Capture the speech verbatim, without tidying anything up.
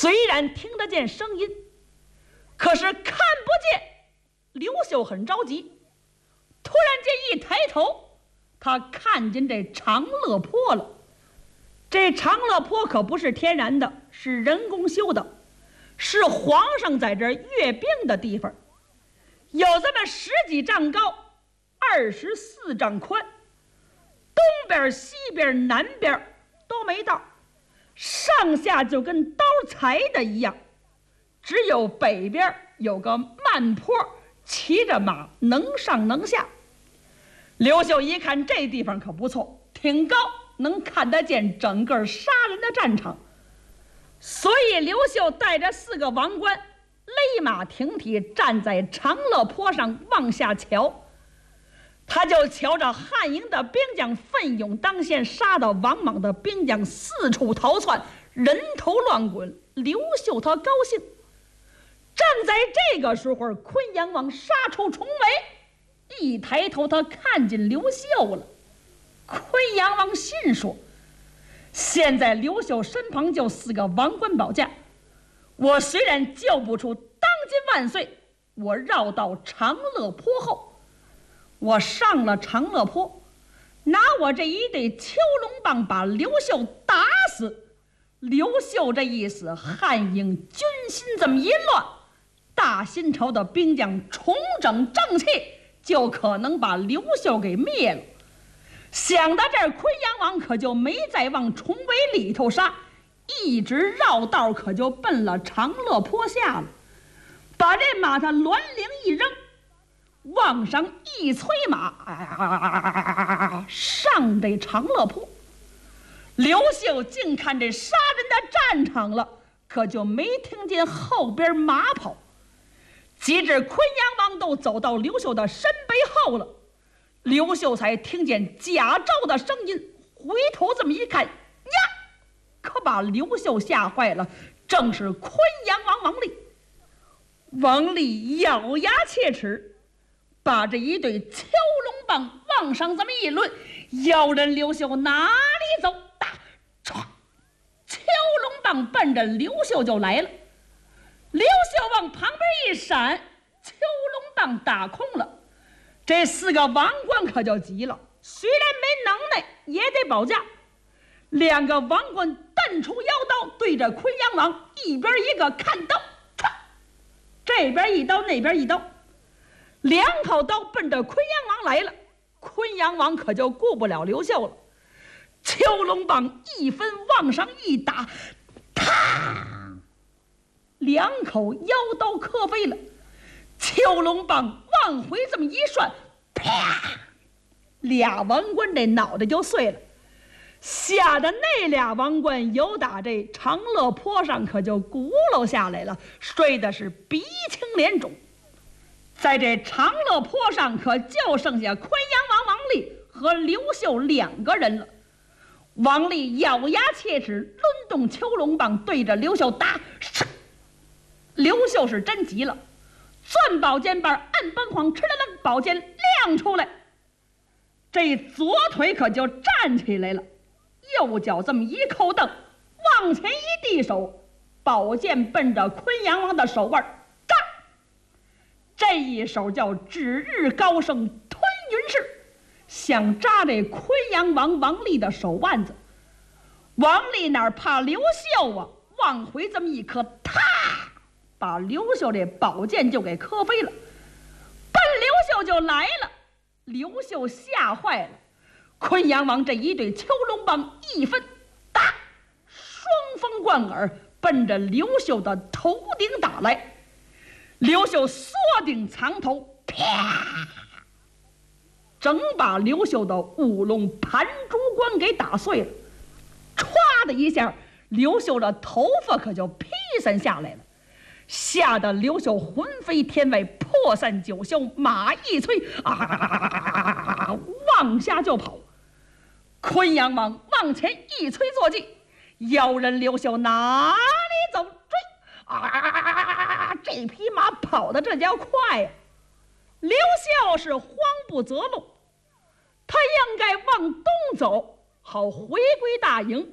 虽然听得见声音，可是看不见。刘秀很着急，突然间一抬头，他看见这长乐坡了。这长乐坡可不是天然的，是人工修的，是皇上在这儿阅兵的地方，有这么十几丈高，二十四丈宽，东边西边南边都没道，上下就跟刀裁的一样，只有北边有个慢坡，骑着马能上能下。刘秀一看这地方可不错，挺高，能看得见整个杀人的战场，所以刘秀带着四个王官勒马挺体站在长乐坡上往下瞧，他就瞧着汉营的兵将奋勇当先，杀到王莽的兵将四处逃窜，人头乱滚。刘秀他高兴。正在这个时候，昆阳王杀出重围，一抬头他看见刘秀了。昆阳王心说，现在刘秀身旁就四个王官保驾，我虽然救不出当今万岁，我绕到长乐坡后，我上了长乐坡，拿我这一对虬龙棒把刘秀打死。刘秀这一死，汉营军心这么一乱，大新朝的兵将重整正气，就可能把刘秀给灭了。想到这儿，昆阳王可就没再往重围里头杀，一直绕道，可就奔了长乐坡下了，把这马他銮铃一扔，往上一催马，啊，上这长乐坡。刘秀净看这杀人的战场了，可就没听见后边马跑。及至昆阳王都走到刘秀的身背后了，刘秀才听见贾胄的声音，回头这么一看呀，可把刘秀吓坏了，正是昆阳王王立。王立咬牙切齿，把这一对虬龙棒往上这么一抡，要人刘秀哪里走，打唰，虬龙棒奔着刘秀就来了。刘秀往旁边一闪，虬龙棒打空了。这四个王官可就急了，虽然没能耐，也得保驾。两个王官瞪出腰刀，对着昆阳王一边一个看刀，唰，这边一刀，那边一刀，两口刀奔着昆阳王来了。昆阳王可就顾不了刘秀了，虬龙棒一分往上一打，啪，两口腰刀磕飞了。虬龙棒往回这么一涮，啪，俩王官这脑袋就碎了，吓得那俩王官由打这长乐坡上可就轱辘下来了，摔的是鼻青脸肿。在这长乐坡上可就剩下昆阳王王立和刘秀两个人了。王立咬牙切齿，抡动虬龙棒对着刘秀打。刘秀是真急了，攥宝剑把按崩晃，哧啦啦，宝剑亮出来，这左腿可就站起来了，右脚这么一扣蹬，往前一递手，宝剑奔着昆阳王的手腕，嘎！这一手叫指日高升吞云式，想扎这昆阳王王立的手腕子。王立哪怕刘秀啊，往回这么一磕，啪，把刘秀这宝剑就给磕飞了，奔刘秀就来了。刘秀吓坏了，昆阳王这一对虬龙棒一分，打，双风贯耳，奔着刘秀的头顶打来。刘秀缩顶藏头，啪，整把刘秀的五龙盘珠关给打碎了。唰的一下，刘秀的头发可就披散下来了，吓得刘秀魂飞天外，破散九霄，马一催，啊，往下就跑。昆阳王往前一催坐骑，要人刘秀哪里走，追！啊，这匹马跑的这叫快呀！刘秀是慌不择路，他应该往东走，好回归大营。